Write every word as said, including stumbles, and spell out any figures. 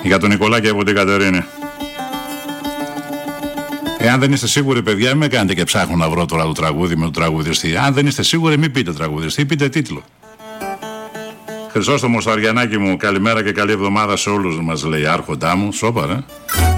Για τον Νικολάκη από την Κατερίνη. Εάν δεν είστε σίγουροι, παιδιά, μην με κάνετε και ψάχνω να βρω τώρα το τραγούδι με τον τραγουδιστή. Αν δεν είστε σίγουροι, μην πείτε τραγουδιστή, πείτε τίτλο. Χρυσόστομο στο Αριανάκι μου, καλημέρα και καλή εβδομάδα σε όλους μας, λέει Άρχοντά μου. Σόπα, ρε.